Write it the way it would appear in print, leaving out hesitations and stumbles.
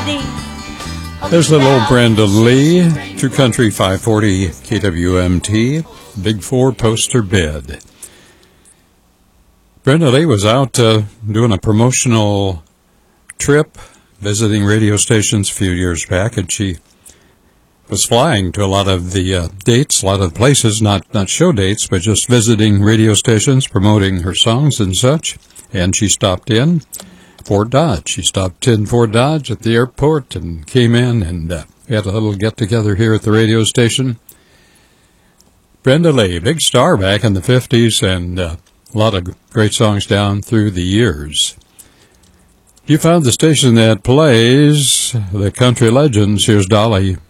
There's little old Brenda Lee, True Country 540 KWMT, Big Four poster bid. Brenda Lee was out doing a promotional trip, visiting radio stations a few years back, and she was flying to a lot of the dates, a lot of places, not show dates, but just visiting radio stations, promoting her songs and such. And she stopped in Fort Dodge. She stopped in Fort Dodge at the airport and came in, and we had a little get-together here at the radio station. Brenda Lee, big star back in the 50s, and a lot of great songs down through the years. You found the station that plays the country legends. Here's Dolly